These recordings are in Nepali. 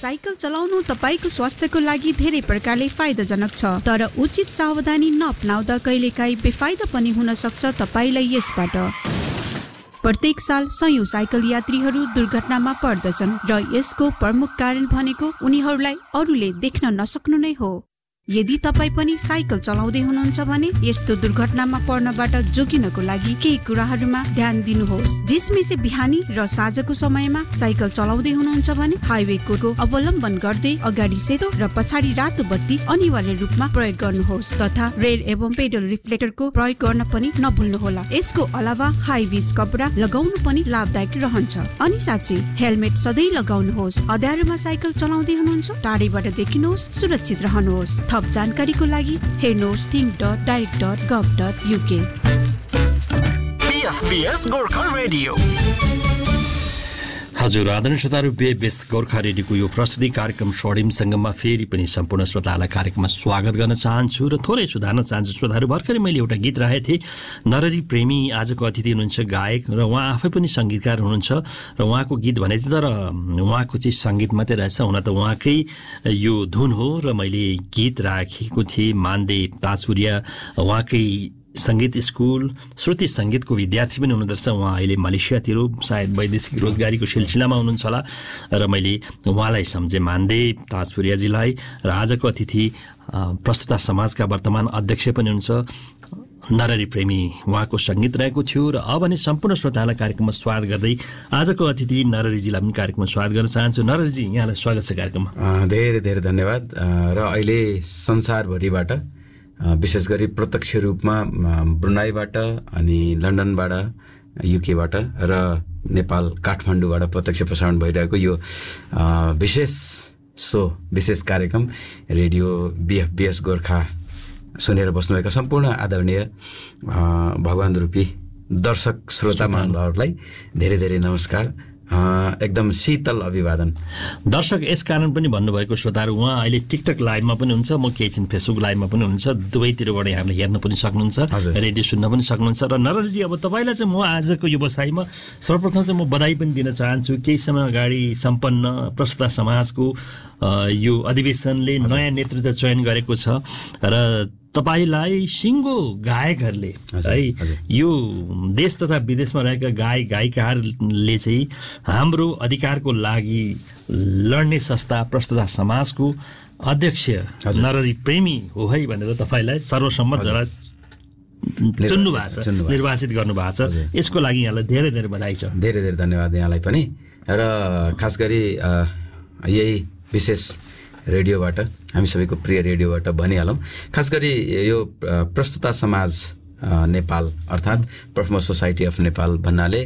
साइकल चलाउनु तपाईको स्वास्थ्यको लागि धेरै प्रकारले फाइदाजनक छ, तर उचित सावधानी नअपनाउँदा कहिलेकाहीँ बेफाइदा पनि हुन सक्छ तपाईलाई यसबाट। प्रत्येक साल सयौं साइकल यात्रीहरू दुर्घटनामा पर्दछन् र यसको प्रमुख कारण भनेको उनीहरूलाई अरूले देख्न नसक्नु नै हो। यदि तपाई पनि साइकल चलाउँदै हुनुहुन्छ भने यस्तो दुर्घटनामा पर्नबाट जोगिनको लागि केही कुराहरूमा ध्यान दिनुहोस्। झिसमिसे बिहानी र साँझको समयमा साइकल चलाउँदै हुनुहुन्छ भने हाइवेको अवलम्बन गर्दै अगाडि सेतो र पछाडि रातो बत्ती अनिवार्य रूपमा प्रयोग गर्नुहोस् तथा रेल एवं पेडल रिफ्लेक्टरको प्रयोग गर्न पनि नभुल्नुहोला। यसको अलावा हाई भिज कपडा लगाउनु पनि लाभदायक रहन्छ। अनि साँच्चै हेलमेट सधैँ लगाउनुहोस्। अँध्यारोमा साइकल चलाउँदै हुनुहुन्छ, टाढैबाट देखिनुहोस्, सुरक्षित रहनुहोस्। थप जानकारीको लागि हेर्नुहोस् think.direct.gov.uk। BFBS Gorkha radio. हजुर, आदरणीय श्रोताहरू, BFBS गोर्खा रेडियोको यो प्रस्तुति कार्यक्रम स्वर्णिम सङ्गममा फेरि पनि सम्पूर्ण श्रोताहरूलाई कार्यक्रममा स्वागत गर्न चाहन्छु र थोरै सुधार्न चाहन्छु। श्रोताहरू, भर्खरै मैले एउटा गीत राखेको थिएँ। नरहरी प्रेमी आजको अतिथि हुनुहुन्छ, गायक, र उहाँ आफै पनि सङ्गीतकार हुनुहुन्छ र उहाँको गीत भने तर उहाँको चाहिँ सङ्गीत मात्रै रहेछ, हुन त उहाँकै यो धुन हो र मैले गीत राखेको थिएँ। मानदेव ताजपुरिया उहाँकै सङ्गीत स्कुल श्रुति सङ्गीतको विद्यार्थी पनि हुनुहुँदछ। उहाँ अहिले मलेसियातिर सायद वैदेशिक रोजगारीको सिलसिलामा हुनुहुन्छ होला र मैले उहाँलाई सम्झेँ, मानदेव ताजपुरियाजीलाई। र आजको अतिथि प्रस्तुता समाजका वर्तमान अध्यक्ष पनि हुनुहुन्छ, नरहरी प्रेमी उहाँको सङ्गीत रहेको थियो। र अब भने सम्पूर्ण श्रोतालाई कार्यक्रममा स्वागत गर्दै आजको अतिथि नरहरीजीलाई पनि कार्यक्रममा स्वागत गर्न चाहन्छु। नरहरीजी, यहाँलाई स्वागत छ कार्यक्रममा। धेरै धेरै धन्यवाद। र अहिले संसारभरिबाट विशेष गरी प्रत्यक्ष रूपमा ब्रुनाईबाट अनि लन्डनबाट, युकेबाट र नेपाल काठमाडौँबाट प्रत्यक्ष प्रसारण भइरहेको यो विशेष सो विशेष कार्यक्रम रेडियो BFBS गोर्खा सुनेर बस्नुभएका सम्पूर्ण आदरणीय भगवान रूपी दर्शक श्रोता महानुभावहरूलाई धेरै धेरै नमस्कार, एकदम शीतल अभिवादन। दर्शक यस कारण पनि भन्नुभएको श्रोताहरू, उहाँ अहिले टिकटक लाइभमा पनि हुन्छ, म केही छिन फेसबुक लाइभमा पनि हुन्छ, दुवैतिरबाट यहाँले हेर्न पनि सक्नुहुन्छ, रेडियो सुन्न पनि सक्नुहुन्छ। र नरहरीजी, अब तपाईँलाई चाहिँ म आजको व्यवसायमा सर्वप्रथम चाहिँ म बधाई पनि दिन चाहन्छु। केही समय अगाडि सम्पन्न प्रस्तुता समाजको यो अधिवेशनले नयाँ नेतृत्व चयन गरेको छ र तपाईलाई सिङ्गो गायकहरूले है, यो देश तथा विदेशमा रहेका गायक गायिकाहरूले चाहिँ हाम्रो अधिकारको लागि लड्ने संस्था प्रस्तुता समाजको अध्यक्ष नरहरी प्रेमी हो है भनेर तपाईँलाई सर्वसम्मत चुन्नु भएको छ, निर्वाचित गर्नु भएको छ। यसको लागि यहाँलाई धेरै धेरै बधाई छ। धेरै धेरै धन्यवाद यहाँलाई पनि। र खास गरी यही विशेष रेडियोबाट, हामी सबैको प्रिय रेडियोबाट भनिहालौँ, खास गरी यो प्रस्तुता समाज नेपाल अर्थात् परफर्मर्स सोसाइटी अफ नेपाल भन्नाले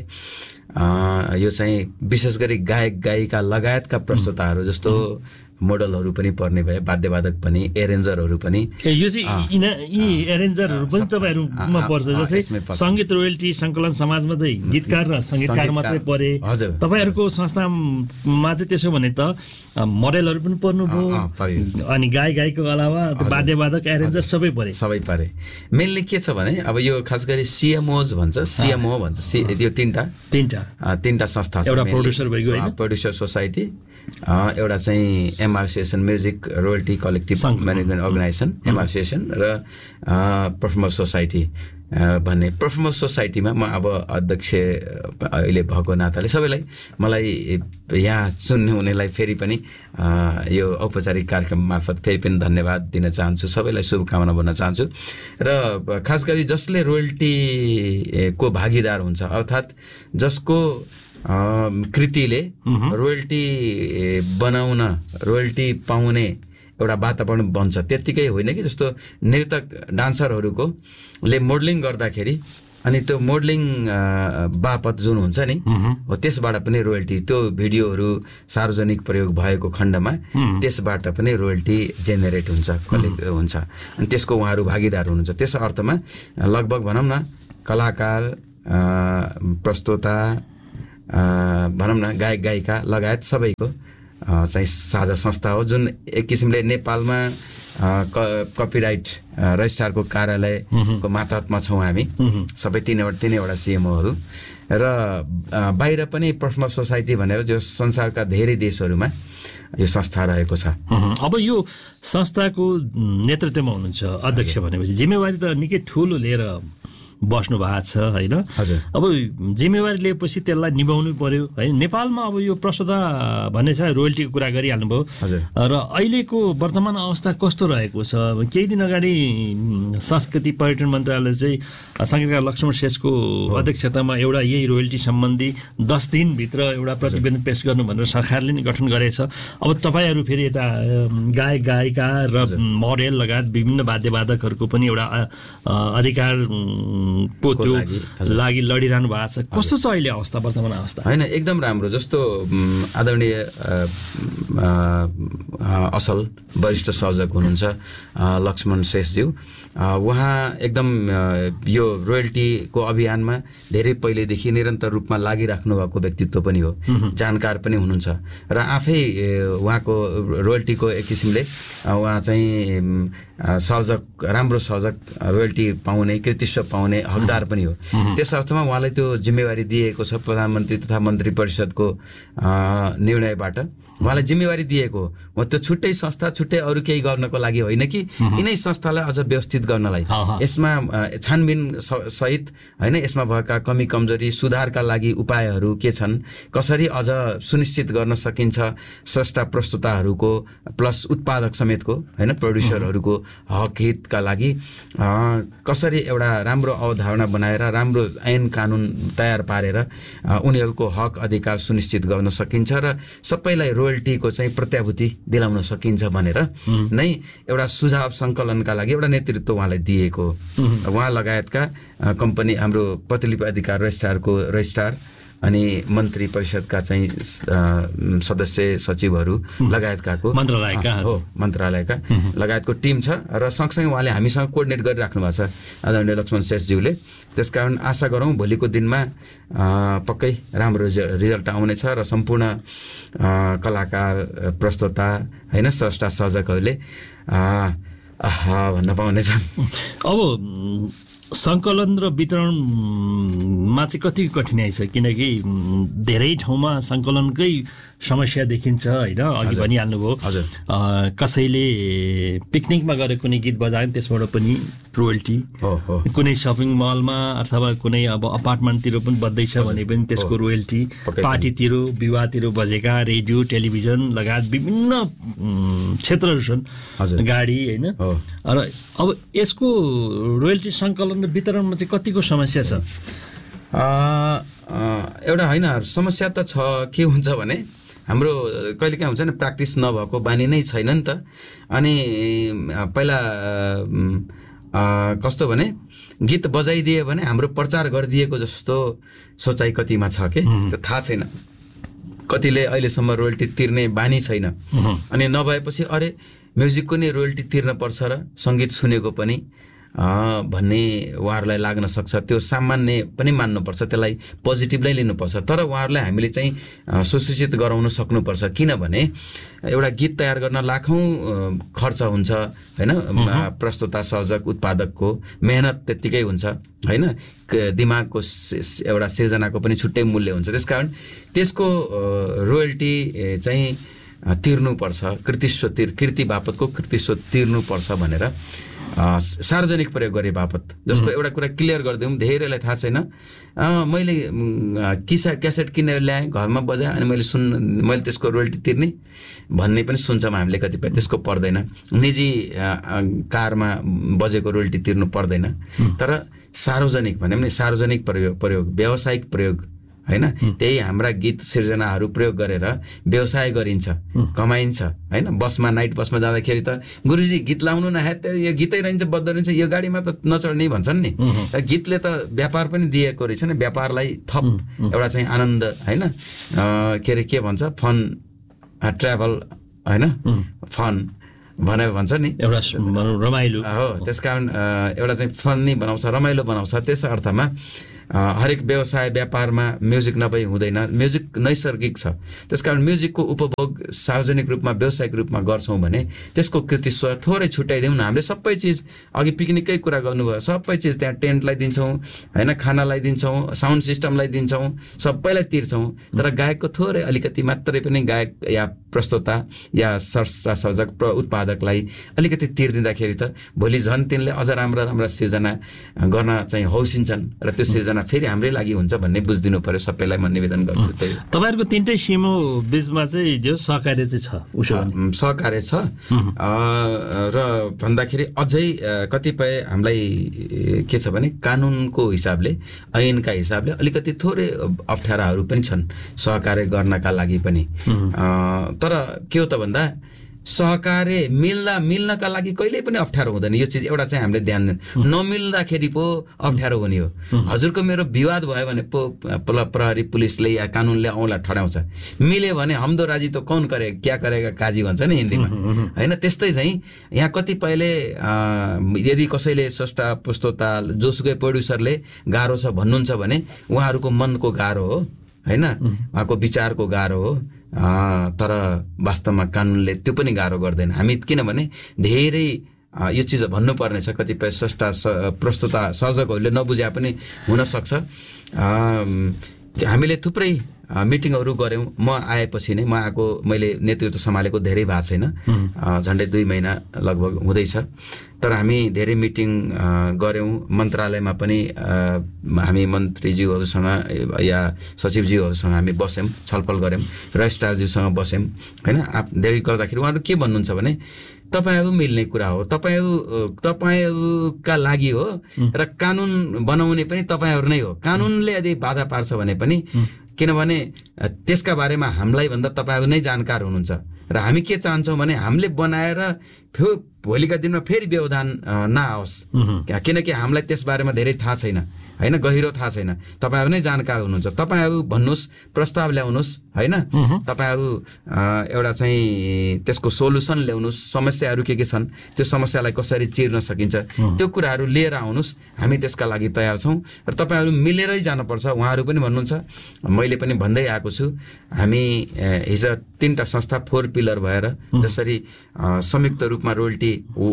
यो चाहिँ विशेष गरी गायक गायिका लगायतका प्रस्तुताहरू जस्तो मोडलहरू पनि पर्ने भए, वाद्यवादक पनि, एरेन्जरहरू पनि। यो चाहिँ यी एरेन्जरहरू पनि तपाईँहरूमा पर्छ, जस्तै सङ्गीत रोयल्टी सङ्कलन समाजमा चाहिँ गीतकार र सङ्गीतकार मात्रै परे। तपाईँहरूको संस्थामा चाहिँ त्यसो भने त मोडलहरू पनि पर्नुभयो, अनि गायकको अलावा वाद्यवादक एरेन्जर सबै परे। मेनली के छ भने अब यो खास गरी CMOs भन्छ, CMO भन्छ, यो तिनवटा संस्था छ। एउटा प्रोड्युसर भइगयो, प्रोड्युसर सोसाइटी, एउटा चाहिँ एमार्सिएसन music royalty collective management organisation एमार्सिएसन र परफर्मर्स सोसाइटी भन्ने। परफर्मर्स सोसाइटीमा म अब अध्यक्ष अहिले भएको नाताले सबैलाई, मलाई यहाँ सुन्ने हुनेलाई फेरि पनि यो औपचारिक कार्यक्रम मार्फत फेरि पनि धन्यवाद दिन चाहन्छु, सबैलाई शुभकामना भन्न चाहन्छु। र खास गरी जसले रोयल्टीको भागीदार हुन्छ, अर्थात् जसको कृतिले रोयल्टी बनाउन, रोयल्टी पाउने एउटा वातावरण बन्छ, त्यत्तिकै होइन कि जस्तो नृतक डान्सरहरूको ले मोडलिङ गर्दाखेरि अनि त्यो मोडलिङ बापत जुन हुन्छ नि हो, त्यसबाट पनि रोयल्टी, त्यो भिडियोहरू सार्वजनिक प्रयोग भएको खण्डमा त्यसबाट पनि रोयल्टी जेनेरेट हुन्छ, कलेक्ट हुन्छ, अनि त्यसको उहाँहरू भागीदार हुनुहुन्छ। त्यस अर्थमा लगभग भनौँ न कलाकार, प्रस्तोता, भनौँ न गायक गायिका लगायत सबैको चाहिँ साझा संस्था हो, जुन एक किसिमले नेपालमा कपिराइट रजिस्ट्रारको कार्यालयको मातहतमा छौँ हामी सबै तीनैवटा CMOहरू। र बाहिर पनि प्रथमा सोसाइटी भनेर जो संसारका धेरै देशहरूमा यो संस्था रहेको छ। अब यो संस्थाको नेतृत्वमा हुनुहुन्छ अध्यक्ष भनेपछि जिम्मेवारी त निकै ठुलो लिएर बस्नु भएको छ होइन। अब जिम्मेवारी लिएपछि त्यसलाई निभाउनु पर्यो है। नेपालमा अब यो प्रस्तुता भन्ने छ रोयल्टीको कुरा गरिहाल्नुभयो र अहिलेको वर्तमान अवस्था कस्तो रहेको छ? केही दिन अगाडि संस्कृति पर्यटन मन्त्रालय चाहिँ सङ्गीतकार लक्ष्मण शेषको अध्यक्षतामा एउटा यही रोयल्टी सम्बन्धी 10 दिनभित्र एउटा प्रतिवेदन पेश गर्नु भनेर सरकारले नै गठन गरेछ। अब तपाईँहरू फेरि यता गायक गायिका र मोडेल लगायत विभिन्न वाद्यवादकहरूको पनि एउटा अधिकार को त्यो लागि लडिरहनु भएको छ। कस्तो छ अहिले अवस्था, वर्तमान अवस्था? होइन, एकदम राम्रो। जस्तो आदरणीय असल वरिष्ठ सर्जक हुनुहुन्छ लक्ष्मण शेषज्यू, उहाँ एकदम यो रोयल्टीको अभियानमा धेरै पहिलेदेखि निरन्तर रूपमा लागिराख्नु भएको व्यक्तित्व पनि हो, जानकार पनि हुनुहुन्छ र आफै उहाँको रोयल्टीको एक किसिमले उहाँ चाहिँ सर्जक, राम्रो सर्जक, रोयल्टी पाउने, कृतित्व पाउने हकदार पनि हो। त्यस अर्थमा उहाँलाई त्यो जिम्मेवारी दिएको छ प्रधानमन्त्री तथा मन्त्री परिषदको निर्णयबाट उहाँलाई जिम्मेवारी दिएको हो। म त्यो छुट्टै संस्था, छुट्टै अरू केही गर्नको लागि होइन कि यिनै संस्थालाई अझ व्यवस्थित गर्नलाई, यसमा छानबिन सहित होइन, यसमा भएका कमी कमजोरी सुधारका लागि उपायहरू के छन्, कसरी अझ सुनिश्चित गर्न सकिन्छ, स्रष्टा प्रस्तुताहरूको प्लस उत्पादक समेतको होइन प्रड्युसरहरूको हक हितका लागि कसरी एउटा राम्रो अवधारणा बनाएर राम्रो ऐन कानुन तयार पारेर उनीहरूको हक अधिकार सुनिश्चित गर्न सकिन्छ र सबैलाई रोयल्टीको चाहिँ प्रत्याभूति दिलाउन सकिन्छ भनेर नै एउटा सुझाव सङ्कलनका लागि एउटा नेतृत्व उहाँलाई दिएको। उहाँ लगायतका कम्पनी, हाम्रो प्रतिलिपि अधिकार रजिस्ट्रार अनि मन्त्री परिषदका चाहिँ सदस्य सचिवहरू लगायतकाको मन्त्रालयका लगायतको टिम छ र सँगसँगै उहाँले हामीसँग कोअर्डिनेट गरिराख्नु भएको छ आदरणीय लक्ष्मण शेषज्यूले। त्यसकारण आशा गरौँ भोलिको दिनमा पक्कै राम्रो रिजल्ट आउनेछ र सम्पूर्ण कलाकार, प्रस्तुता होइन, स्रष्टा सर्जकहरूले भन्न पाउनेछन्। अब सङ्कलन र वितरणमा चाहिँ कति कठिनाइ छ? किनकि धेरै ठाउँमा सङ्कलनकै समस्या देखिन्छ होइन। अघि भनिहाल्नुभयो कसैले पिकनिकमा गएर कुनै गीत बजायो त्यसबाट पनि रोयल्टी, कुनै सपिङ मलमा अथवा कुनै अब अपार्टमेन्टतिर पनि बज्दैछ भने पनि त्यसको रोयल्टी, पार्टीतिर विवाहतिर बजेका रेडियो टेलिभिजन लगायत विभिन्न क्षेत्रहरू छन्, गाडी होइन। र अब यसको रोयल्टी सङ्कलन र वितरणमा चाहिँ कतिको समस्या छ? एउटा होइन, समस्या त छ। के हुन्छ भने हाम्रो कहिलेकाहीँ हुन्छ नि, प्र्याक्टिस नभएको बानी नै छैन नि त। अनि पहिला कस्तो भने गीत बजाइदियो भने हाम्रो प्रचार गरिदिएको जस्तो सोचाइ कतिमा छ के त्यो थाहा छैन। कतिले अहिलेसम्म रोयल्टी तिर्ने बानी छैन, अनि नभएपछि अरे म्युजिकको नै रोयल्टी तिर्न पर्छ र सङ्गीत सुनेको पनि भन्ने उहाँहरूलाई लाग्न सक्छ। त्यो सामान्य पनि मान्नुपर्छ, त्यसलाई पोजिटिभलाई लिनुपर्छ। तर उहाँहरूलाई हामीले चाहिँ सुसूचित गराउन सक्नुपर्छ, किनभने एउटा गीत तयार गर्न लाखौँ खर्च हुन्छ होइन। प्रस्तुता, सर्जक, उत्पादकको मेहनत त्यत्तिकै हुन्छ होइन। दिमागको एउटा सिर्जनाको पनि छुट्टै मूल्य हुन्छ। त्यसकारण त्यसको रोयल्टी चाहिँ तिर्नुपर्छ, कृति बापतको कृतित्व तिर्नुपर्छ भनेर सार्वजनिक प्रयोग गरे बापत। जस्तो एउटा कुरा क्लियर गरिदिउँ, धेरैलाई थाहा छैन, मैले क्यासेट किनेर ल्याएँ, घरमा बजाएँ अनि मैले त्यसको रोयल्टी तिर्ने भन्ने पनि सुन्छौँ हामीले कतिपय। त्यसको पर्दैन, निजी कारमा बजेको रोयल्टी तिर्नु पर्दैन। तर सार्वजनिक भन्यो भने सार्वजनिक प्रयोग व्यावसायिक प्रयोग होइन, त्यही हाम्रा गीत सिर्जनाहरू प्रयोग गरेर व्यवसाय गरिन्छ, कमाइन्छ होइन। बसमा, नाइट बसमा जाँदाखेरि त गुरुजी गीत लाउनु न, यो गीतै रहन्छ, बद्ध रहन्छ, यो गाडीमा त नचढ्ने भन्छन् नि। गीतले त व्यापार पनि दिएको रहेछ नि, व्यापारलाई थप एउटा चाहिँ आनन्द होइन, के अरे के भन्छ, फन ट्राभल होइन, फन भनेर भन्छ नि, एउटा रमाइलो हो। त्यसकारण एउटा चाहिँ फन नै बनाउँछ, रमाइलो बनाउँछ। त्यस अर्थमा हरेक व्यवसाय व्यापारमा म्युजिक नभई हुँदैन। म्युजिक नैसर्गिक छ, त्यसकारण म्युजिकको उपभोग सार्वजनिक रूपमा व्यावसायिक रूपमा गर्छौँ भने त्यसको कृतित्व थोरै छुट्याइदिउँ न। हामीले सबै चिज अघि पिकनिककै कुरा गर्नुभयो, सबै चिज त्यहाँ टेन्टलाई दिन्छौँ होइन, खानालाई दिन्छौँ, साउन्ड सिस्टमलाई दिन्छौँ, सबैलाई तिर्छौँ, तर गायकको थोरै अलिकति मात्रै पनि गायक या प्रस्तोता या स्रष्टा सर्जक उत्पादकलाई अलिकति तिर्दिँदाखेरि त भोलि झन् तिनले अझ राम्रा राम्रा सिर्जना गर्न चाहिँ हौसिन्छन् र त्यो सिर्जना फेरि हाम्रै लागि हुन्छ भन्ने बुझिदिनु पर्यो। सबैलाई म निवेदन गर्छु। तपाईँहरूको तिनटै सिमो बिचमा चाहिँ जो सहकार्य चाहिँ छ, सहकार्य छ र भन्दाखेरि अझै कतिपय हामीलाई के छ भने कानुनको हिसाबले ऐनका हिसाबले अलिकति थोरै अप्ठ्याराहरू पनि छन् सहकार्य गर्नका लागि पनि। तर के हो त भन्दा सहकार्य मिल्नका लागि कहिल्यै पनि अप्ठ्यारो हुँदैन। यो चिज एउटा चाहिँ हामीले ध्यान नमिल्दाखेरि पो अप्ठ्यारो हुने हो। हजुरको मेरो विवाद भयो भने पो प्रहरी पुलिसले या कानुनले औँला ठडाउँछ, मिल्यो भने हमदो राजी त कौन करे क्या करेगा काजी भन्छ नि हिन्दीमा होइन। त्यस्तै चाहिँ यहाँ कतिपयले यदि कसैले स्रष्टा पुस्तोता जोसुकै प्रड्युसरले गाह्रो छ भन्नुहुन्छ भने उहाँहरूको मनको गाह्रो हो होइन, उहाँको विचारको गाह्रो हो। तर वास्तवमा कानुनले त्यो पनि गाह्रो गर्दैन। हामी किनभने धेरै यो चिज भन्नुपर्ने छ, कतिपय स्रष्टा प्रस्तुता सर्जकहरूले नबुझ्या पनि हुनसक्छ। हामीले थुप्रै मिटिङहरू गऱ्यौँ। म आएपछि नै मैले नेतृत्व सम्हालेको धेरै भएको छैन, झन्डै 2 महिना लगभग हुँदैछ। तर हामी धेरै मिटिङ गऱ्यौँ। मन्त्रालयमा पनि हामी मन्त्रीज्यूहरूसँग या सचिवज्यूहरूसँग हामी बस्यौँ, छलफल गऱ्यौँ, रजिस्ट्रारज्यूसँग बस्यौँ होइन। धेरै गर्दाखेरि उहाँहरू के भन्नुहुन्छ भने तपाईँहरू मिल्ने कुरा हो, तपाईँहरूका लागि हो र कानुन बनाउने पनि तपाईँहरू नै हो। कानुनले यदि बाधा पार्छ भने पनि, किनभने त्यसका बारेमा हामीलाई भन्दा तपाईँहरू नै जानकार हुनुहुन्छ र हामी के चाहन्छौँ भने हामीले बनाएर भोलिका दिनमा फेरि व्यवधान नआओस्, किनकि हामीलाई त्यसबारेमा धेरै थाहा छैन होइन, गहिरो थाहा छैन। तपाईँहरू नै जानकार हुनुहुन्छ, तपाईँहरू भन्नुहोस्, प्रस्ताव ल्याउनुहोस् होइन, तपाईँहरू एउटा चाहिँ त्यसको सोलुसन ल्याउनुहोस्, समस्याहरू के छन्, त्यो समस्यालाई कसरी चिर्न सकिन्छ, त्यो कुराहरू लिएर आउनुहोस्, हामी त्यसका लागि तयार छौँ र तपाईँहरू मिलेरै जानुपर्छ। उहाँहरू पनि भन्नुहुन्छ, मैले पनि भन्दै आएको छु, हामी हिजो 3टा संस्था 4 पिलर भएर जसरी संयुक्त रूपमा रोयल्टी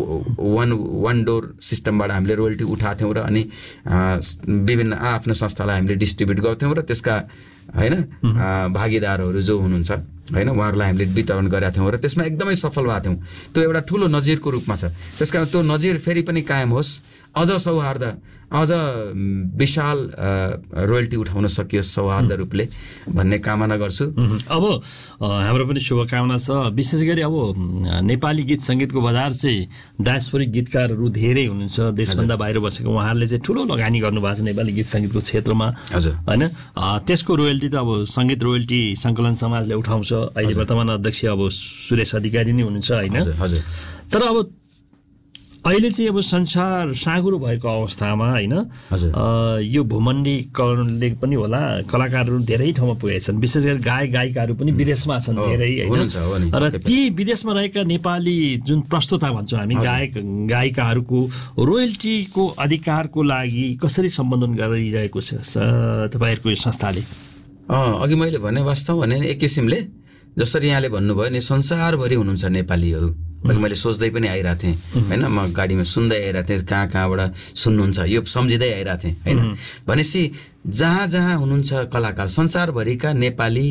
वान डोर सिस्टमबाट हामीले रोयल्टी उठाएको थियौँ र अनि विभिन्न आफ्नो संस्थालाई हामीले डिस्ट्रिब्युट गर्थ्यौँ र त्यसका होइन भागीदारहरू जो हुनुहुन्छ होइन उहाँहरूलाई हामीले वितरण गरेका थियौँ र त्यसमा एकदमै सफल भएको थियौँ। त्यो एउटा ठुलो नजिरको रूपमा छ। त्यसकारण त्यो नजिर फेरि पनि कायम होस्, अझ सौहार्द, अझ विशाल रोयल्टी उठाउन सकियोस् सौहार्द रूपले भन्ने कामना गर्छु। अब हाम्रो पनि शुभकामना छ। विशेष गरी अब नेपाली गीत सङ्गीतको बजार चाहिँ डायस्पोरिक गीतकारहरू धेरै हुनुहुन्छ, देशभन्दा बाहिर बसेको। उहाँहरूले चाहिँ ठुलो लगानी गर्नुभएको छ नेपाली गीत सङ्गीतको क्षेत्रमा होइन। त्यसको रोयल्टी त अब सङ्गीत रोयल्टी सङ्कलन समाजले उठाउँछ। अहिले वर्तमान अध्यक्ष अब सुरेश अधिकारी नै हुनुहुन्छ होइन। तर अब अहिले चाहिँ अब संसार साँगुरो भएको अवस्थामा होइन, यो भूमण्डीकरणले पनि होला, कलाकारहरू धेरै ठाउँमा पुगेछन्। विशेष गरी गायिकाहरू पनि विदेशमा छन् धेरै होइन। र ती विदेशमा रहेका नेपाली जुन प्रस्तुता भन्छौँ हामी, गायिकाहरूको रोयल्टीको अधिकारको लागि कसरी सम्बोधन गरिरहेको छ तपाईँहरूको यो संस्थाले? अघि मैले भने वास्तव भने एक किसिमले जसरी यहाँले भन्नुभयो नि, संसारभरि हुनुहुन्छ नेपालीहरू। अघि मैले सोच्दै पनि आइरहेको थिएँ होइन, म गाडीमा सुन्दै आइरहेको थिएँ, कहाँबाट सुन्नुहुन्छ यो सम्झिँदै आइरहेको थिएँ होइन। भनेपछि जहाँ जहाँ हुनुहुन्छ कलाकार, संसारभरिका नेपाली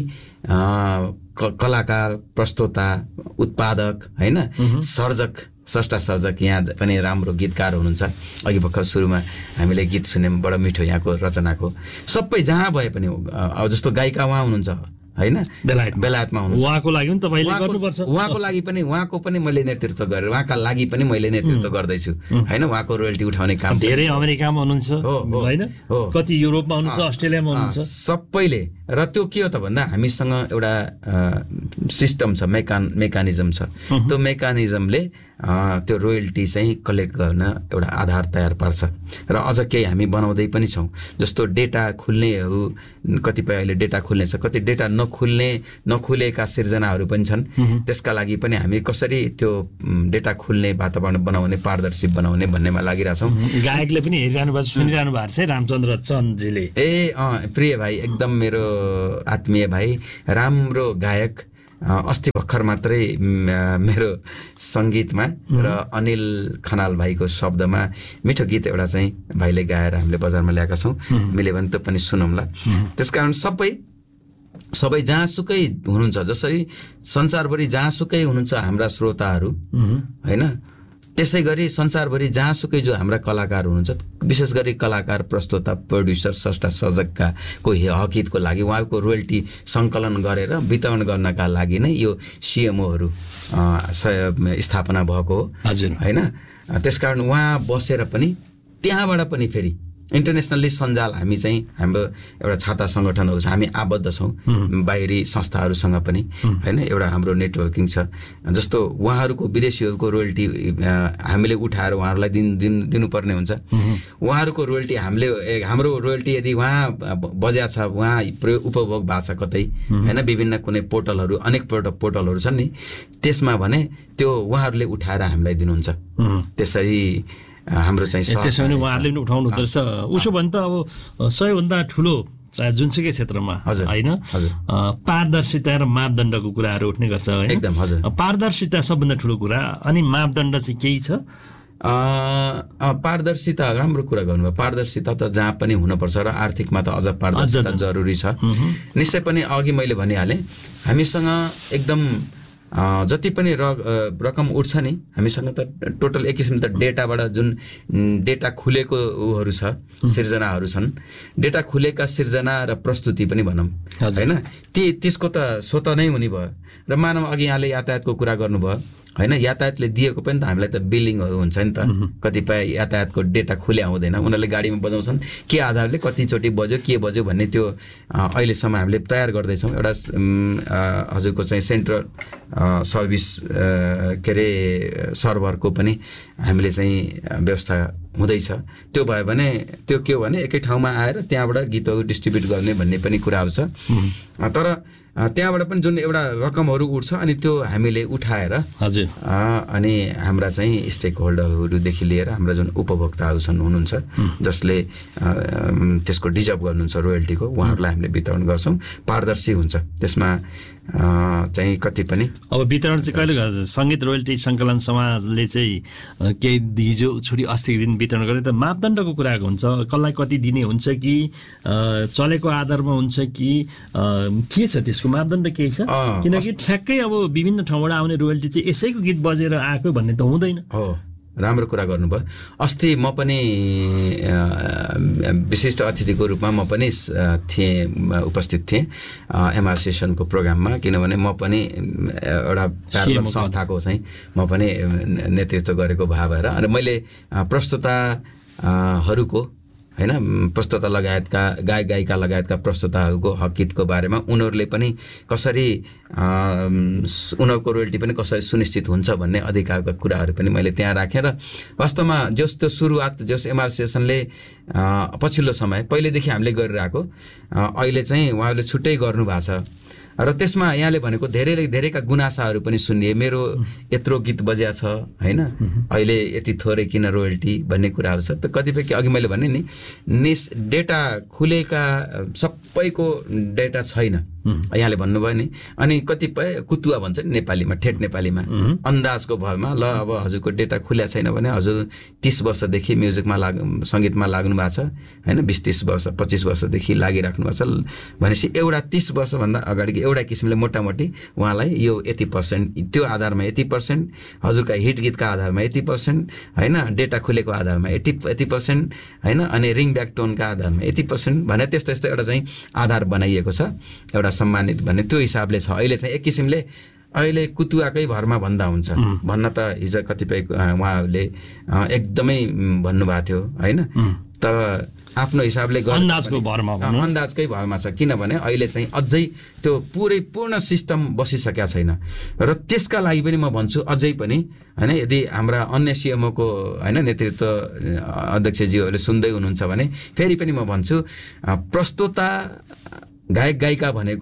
कलाकार, प्रस्तोता, उत्पादक होइन, सर्जक, स्रष्टा सर्जक यहाँ पनि राम्रो गीतकार हुनुहुन्छ। अघि भर्खर सुरुमा हामीले गीत सुन्यौँ, बडो मिठो यहाँको रचनाको। सबै जहाँ भए पनि जस्तो गायिका उहाँ हुनुहुन्छ होइन, बेलायतमा हुनुहुन्छ, उहाँको लागि पनि तपाईँले गर्नुपर्छ। उहाँको लागि पनि, उहाँको पनि मैले नेतृत्व गरेर, उहाँका लागि पनि मैले नेतृत्व गर्दैछु होइन। उहाँको रोयल्टी उठाउने काम धेरै अमेरिकामा हुनुहुन्छ होइन, कति युरोपमा हुनुहुन्छ, अस्ट्रेलियामा हुनुहुन्छ, सबैले। र त्यो के हो त भन्दा हामीसँग एउटा सिस्टम छ, मेकानिजम छ। त्यो मेकानिजमले त्यो रोयल्टी चाहिँ कलेक्ट गर्न एउटा आधार तयार पार्छ। र अझ केही हामी बनाउँदै पनि छौँ, जस्तो डेटा खुल्नेहरू, कतिपय अहिले डेटा खुल्ने छ, कति डेटा नखुलेका सिर्जनाहरू पनि छन्। त्यसका लागि पनि हामी कसरी त्यो डेटा खुल्ने वातावरण बनाउने, पारदर्शी बनाउने भन्नेमा लागिरहेछौँ। गायकले पनि हेरिरहनु भएको, सुनिरहनु भएको छ रामचन्द्र चन्दजीले। प्रिय भाइ, एकदम मेरो आत्मीय भाइ, राम्रो गायक। अस्ति भर्खर मात्रै मेरो सङ्गीतमा र अनिल खनाल भाइको शब्दमा मिठो गीत एउटा चाहिँ भाइले गाएर हामीले बजारमा ल्याएका छौँ। मिल्यो भने त पनि सुनौँला। त्यसकारण सबै जहाँसुकै हुनुहुन्छ, जसरी संसारभरि जहाँसुकै हुनुहुन्छ हाम्रा श्रोताहरू होइन, त्यसै गरी संसारभरि जहाँसुकै जो हाम्रा कलाकार हुनुहुन्छ, विशेष गरी कलाकार, प्रस्तोता, प्रोड्युसर, स्रष्टा, सर्जकको हकितको लागि उहाँको रोयल्टी सङ्कलन गरेर वितरण गर्नका लागि नै यो सिएमओहरू स्थापना भएको हो होइन। त्यसकारण उहाँ बसेर पनि त्यहाँबाट पनि फेरि इन्टरनेसनल्ली सञ्जाल हामी चाहिँ हाम्रो एउटा छाता सङ्गठनहरू छ, हामी आबद्ध छौँ बाहिरी संस्थाहरूसँग पनि होइन। एउटा हाम्रो नेटवर्किङ छ। जस्तो उहाँहरूको विदेशीहरूको रोयल्टी हामीले उठाएर उहाँहरूलाई दिनुपर्ने हुन्छ। उहाँहरूको रोयल्टी हाम्रो रोयल्टी यदि उहाँ बज्या छ, उहाँ उपभोग भएको छ कतै होइन, विभिन्न कुनै पोर्टलहरू, अनेक पोर्टलहरू छन् नि, त्यसमा भने त्यो उहाँहरूले उठाएर हामीलाई दिनुहुन्छ। त्यसरी हाम्रो चाहिँ त्यसो भने उहाँहरूले पनि उठाउनु हुँदो रहेछ। उसो भने त अब सबैभन्दा ठुलो चाहे जुनसुकै क्षेत्रमा होइन, पारदर्शिता र मापदण्डको कुराहरू उठ्ने गर्छ होइन। एकदम हजुर। पारदर्शिता सबभन्दा ठुलो कुरा, अनि मापदण्ड चाहिँ केही छ? पारदर्शिता राम्रो कुरा गर्नुभयो। पारदर्शिता त जहाँ पनि हुनुपर्छ र आर्थिकमा त अझ पारदर्शिता जरुरी छ। निश्चय पनि अघि मैले भनिहालेँ, हामीसँग एकदम जति पनि रकम उठ्छ नि, हामीसँग त टोटल एक किसिम त डेटाबाट जुन डेटा खुलेको उहरू छ, सिर्जनाहरू छन्, डेटा खुलेका सिर्जना र प्रस्तुति पनि भनौँ होइन, त्यसको त स्वत नै हुने भयो। र मानव अघि यहाँले यातायातको कुरा गर्नुभयो होइन, यातायातले दिएको पनि त हामीलाई त बिलिङहरू हुन्छ नि त। कतिपय यातायातको डेटा खुले आउँदैन, उनीहरूले गाडीमा बजाउँछन्, के आधारले कतिचोटि बज्यो के बज्यो भन्ने त्यो अहिलेसम्म हामीले तयार गर्दैछौँ। एउटा हजुरको चाहिँ सेन्ट्रल सर्भिस के अरे सर्भरको पनि हामीले चाहिँ व्यवस्था हुँदैछ। त्यो भयो भने त्यो के हो भने एकै ठाउँमा आएर त्यहाँबाट गीतहरू डिस्ट्रिब्युट गर्ने भन्ने पनि कुरा आउँछ। तर त्यहाँबाट पनि जुन एउटा रकमहरू उठ्छ अनि त्यो हामीले उठाएर हजुर अनि हाम्रा चाहिँ स्टेक होल्डरहरूदेखि लिएर हाम्रा जुन उपभोक्ताहरू छन् हुनुहुन्छ, जसले त्यसको डिजर्भ गर्नुहुन्छ रोयल्टीको, उहाँहरूलाई हामीले वितरण गर्छौँ। पारदर्शी हुन्छ त्यसमा चाहिँ कति पनि। अब वितरण चाहिँ कहिले सङ्गीत रोयल्टी सङ्कलन समाजले चाहिँ केही हिजो छोडी अस्तिको दिन वितरण गरे, त मापदण्डको कुरा हुन्छ, कसलाई कति दिने हुन्छ कि चलेको आधारमा हुन्छ कि के छ त्यसको मापदण्ड केही छ? किनकि ठ्याक्कै अब विभिन्न ठाउँबाट आउने रोयल्टी चाहिँ यसैको गीत बजेर आएको भन्ने त हुँदैन। हो, राम्रो कुरा गर्नुभयो। अस्ति म पनि विशिष्ट अतिथिको रूपमा म पनि उपस्थित थिएँ एमार्सिएसनको प्रोग्राममा, किनभने म पनि एउटा प्यारलल संस्थाको चाहिँ म पनि नेतृत्व गरेको भए भएर, अनि मैले प्रस्तोताहरूको होइन, प्रस्तोता लगायतका गायक गायिका लगायतका प्रस्तोताहरूको हकितको बारेमा उनीहरूले पनि कसरी उनीहरूको रोयल्टी पनि कसरी सुनिश्चित हुन्छ भन्ने अधिकारका कुराहरू पनि मैले त्यहाँ राखेँ। र वास्तवमा जस्तो सुरुवात जस एमार्सिएसनले पछिल्लो समय पहिलेदेखि हामीले गरिरहेको, अहिले चाहिँ उहाँहरूले छुट्टै गर्नु भएको छ। र त्यसमा यहाँले भनेको धेरैका गुनासाहरू पनि सुनिए, मेरो यत्रो गीत बज्या छ होइन, अहिले यति थोरै किन रोयल्टी भन्ने कुराहरू छ। त कतिपय अघि मैले भने नि डेटा खुलेका सबैको डेटा छैन यहाँले भन्नुभयो नि, अनि कतिपय कुतुवा भन्छ नि नेपालीमा, ठेट नेपालीमा अन्दाजको भरमा, ल अब हजुरको डेटा खुल्या छैन भने हजुर 30 वर्षदेखि म्युजिकमा सङ्गीतमा लाग्नु भएको छ होइन, 20-30 वर्ष 25 वर्षदेखि लागिराख्नु भएको छ भनेपछि एउटा 30 वर्षभन्दा अगाडिको एउटा किसिमले मोटामोटी उहाँलाई यो 80% त्यो आधारमा 80%, हजुरका हिट गीतका आधारमा 80% होइन, डेटा खुलेको आधारमा 80% होइन, अनि रिङ ब्याक टोनका आधारमा 80% भने त्यस्तो एउटा चाहिँ आधार बनाइएको छ, एउटा सम्मानित भन्ने त्यो हिसाबले छ। अहिले चाहिँ एक किसिमले अहिले कुतुवाकै भरमा भन्दा हुन्छ भन्न त हिजो कतिपय उहाँहरूले एकदमै भन्नुभएको थियो होइन, तर आफ्नो हिसाबले अन्दाजकै भरमा छ। किनभने अहिले चाहिँ अझै त्यो पूर्ण सिस्टम बसिसकेका छैन। र त्यसका लागि पनि म भन्छु अझै पनि होइन, यदि हाम्रा अन्य सिएमओको होइन नेतृत्व अध्यक्षज्यूहरूले सुन्दै हुनुहुन्छ भने फेरि पनि म भन्छु, प्रस्तोता गायक गायिका भनेको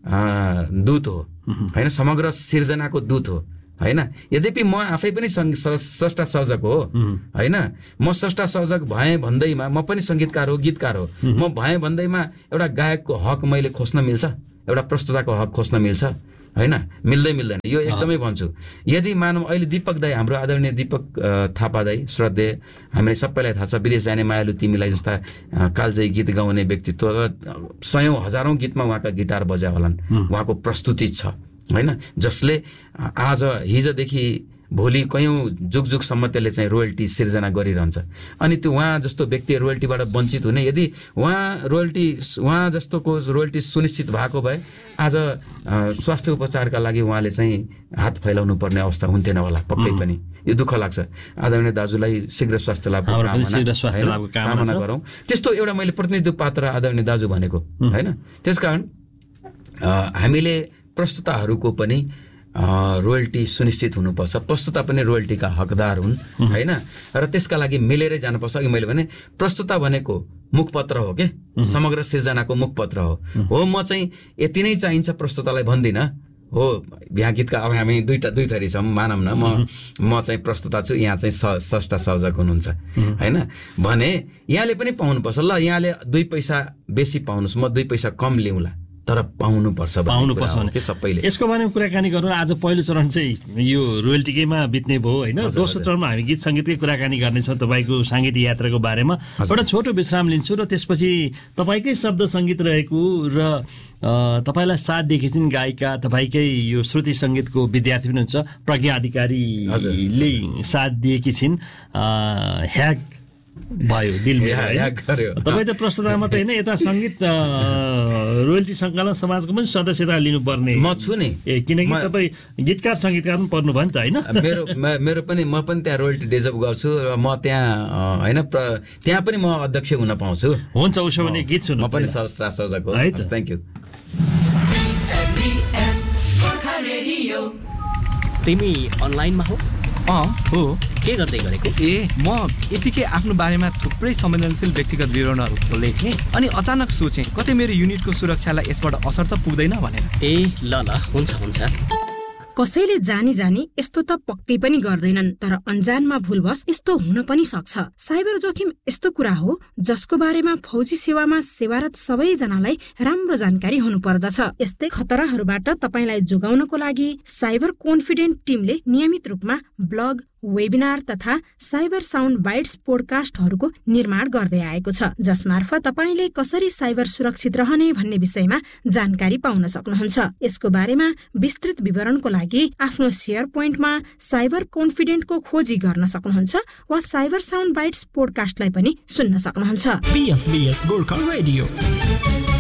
दूत हो होइन, समग्र सिर्जनाको दूत हो होइन। यद्यपि म आफै पनि स्रष्टा सर्जक हो होइन, म स्रष्टा सर्जक भएँ भन्दैमा म पनि सङ्गीतकार हो, गीतकार हो। म भएँ भन्दैमा एउटा गायकको हक मैले खोज्न मिल्छ, एउटा प्रस्तुताको हक खोज्न मिल्छ होइन, मिल्दैन। यो एकदमै भन्छु। यदि मानव अहिले दीपक दाई, हाम्रो आदरणीय दीपक थापा दाई, श्रद्धेय, हामीले सबैलाई थाहा छ, विदेश जाने मायालु तिमीलाई जस्ता कालजयी गीत गाउने व्यक्तित्व, सयौं हजारौं गीतमा उहाँका गिटार बजाए होलान्, उहाँको प्रस्तुति छ होइन, जसले आज हिजोदेखि भोलि कयौं जुगसम्म त्यसले चाहिँ रोयल्टी सिर्जना गरिरहन्छ। अनि त्यो उहाँ जस्तो व्यक्ति रोयल्टीबाट वञ्चित हुने, यदि उहाँ जस्तोको रोयल्टी सुनिश्चित भएको भए आज स्वास्थ्य उपचारका लागि उहाँले चाहिँ हात फैलाउनु पर्ने अवस्था हुन्थेन होला, पक्कै पनि। यो दुःख लाग्छ। आदरणीय दाजुलाई शीघ्र स्वास्थ्य लाभको कामना गरौँ। त्यस्तो एउटा मैले प्रतिनिधित्व पात्र आदरणीय दाजु भनेको होइन। त्यसकारण हामीले प्रस्तुताहरूको पनि रोयल्टी सुनिश्चित हुनुपर्छ, प्रस्तुता पनि रोयल्टीका हकदार हुन् होइन। र त्यसका लागि मिलेरै जानुपर्छ। अघि मैले भने प्रस्तुता भनेको मुखपत्र हो के, समग्र सिर्जनाको मुखपत्र हो। म चाहिँ यति नै चाहिन्छ प्रस्तुतालाई भन्दिनँ हो। यहाँ गीतका अब हामी दुई थरी छौँ मानौँ न, म चाहिँ प्रस्तुता छु, यहाँ चाहिँ स्रष्टा सर्जक हुनुहुन्छ होइन भने यहाँले पनि पाउनुपर्छ। ल यहाँले 2 पैसा बेसी पाउनुहोस्, म 2 पैसा कम लिउँला, तर पाउनुपर्छ भने सबैले। यसको बारेमा कुराकानी गरौँ। आज पहिलो चरण चाहिँ यो रोयल्टीकैमा बित्ने भयो होइन। दोस्रो चरणमा हामी गीत सङ्गीतकै कुराकानी गर्नेछौँ तपाईँको साङ्गीतिक यात्राको बारेमा। एउटा छोटो विश्राम लिन्छु र त्यसपछि तपाईँकै शब्द सङ्गीत रहेको र तपाईँलाई साथ दिएकी गायिका तपाईँकै यो श्रुति सङ्गीतको विद्यार्थी पनि हुन्छ प्रज्ञा अधिकारीले साथ दिएकी छिन्। ह्याक भयो दिल मेरो। तपाईँ त प्रस्तुता मात्रै होइन, यता सङ्गीत रोयल्टी सङ्कलन समाजको पनि सदस्यता लिनुपर्ने म छु नि, किनकि तपाईँ गीतकार सङ्गीतकार पनि पर्नु भयो नि त होइन। मेरो पनि म पनि त्यहाँ रोयल्टी डिजर्भ गर्छु र म त्यहाँ होइन त्यहाँ पनि म अध्यक्ष हुन पाउँछु। हुन्छ, उसो भने गीत सुन्नु। म पनि सर्जक हो। Thank you. तिमी अनलाइनमा हो? हो। के गर्दै गरेको? म यतिकै आफ्नो बारेमा थुप्रै संवेदनशील व्यक्तिगत विवरणहरू खोलेको थिएँ, अनि अचानक सोचेँ कतै मेरो युनिटको सुरक्षालाई यसबाट असर त पुग्दैन भनेर। ल हुन्छ। कसैले जानी यस्तो त पक्कै पनि गर्दैनन्, तर अन्जानमा भुलवश यस्तो हुन पनि सक्छ। साइबर जोखिम यस्तो कुरा हो जसको बारेमा फौजी सेवामा सेवारत सबैजनालाई राम्रो जानकारी हुनुपर्दछ। यस्तै खतराहरूबाट तपाईलाई जोगाउनको लागि साइबर कन्फिडेन्ट टिमले नियमित रूपमा ब्लग, वेबिनार तथा साइबर साउन्ड बाइट्स पोडकास्टहरूको निर्माण गर्दै आएको छ, जसमार्फत तपाईले कसरी साइबर सुरक्षित रहने भन्ने विषयमा जानकारी पाउन सक्नुहुन्छ। यसको बारेमा विस्तृत विवरणको लागि आफ्नो शेयर पोइन्टमा साइबर कन्फिडेन्टको खोजी गर्न सक्नुहुन्छ वा साइबर साउन्ड बाइट्स पोडकास्टलाई पनि सुन्न सक्नुहुन्छ। PFBS Gorkha radio.